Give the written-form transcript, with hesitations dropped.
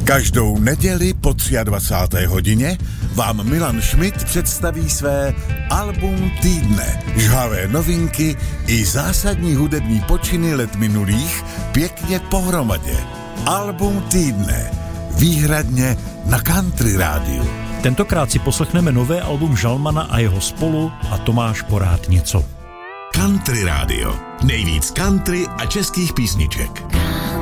Každou neděli po 23. hodině vám Milan Schmidt představí své album týdne. Žhavé novinky i zásadní hudební počiny let minulých pěkně pohromadě. Album týdne. Výhradně na Country rádiu. Tentokrát si poslechneme nové album Žalmana a jeho spolu a Tomáš Porád něco. Country rádio. Nejvíc country a českých písniček.